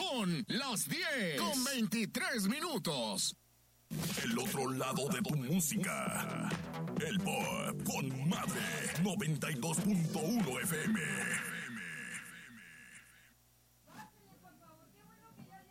Son las 10:23. El otro lado de tu música. El Pop con Madre 92.1 FM.